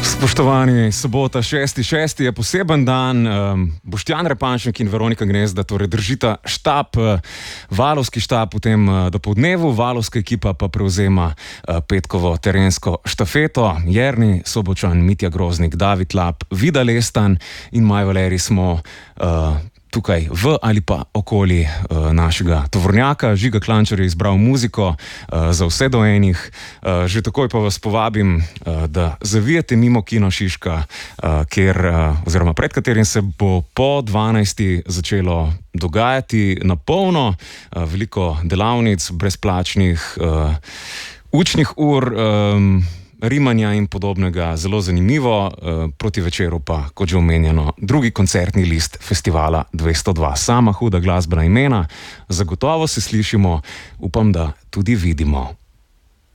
Spoštovani, sobota 6.6. je poseben dan. Boštjan Repanšek in Veronika Gnezda torej držita štab, valovski štab v tem dopoldnevu, valovska ekipa pa prevzema petkovo terensko štafeto. Jernej Sobočan, Mitja Groznik, David Lap, Vida Lestan in Maj Valerij smo tukaj v ali pa okoli našega tovornjaka. Žiga Klančar je izbral muziko za vse do enih. Že takoj pa vas povabim, da zavijete mimo Kino Šiška, oziroma pred katerim se bo po 12. začelo dogajati na polno. Veliko delavnic, brezplačnih učnih ur, rimanja in podobnega, zelo zanimivo. Proti večeru pa, kot že omenjeno, drugi koncertni list festivala 202. Sama huda glasbena imena. Zagotovo se slišimo, upam, da tudi vidimo.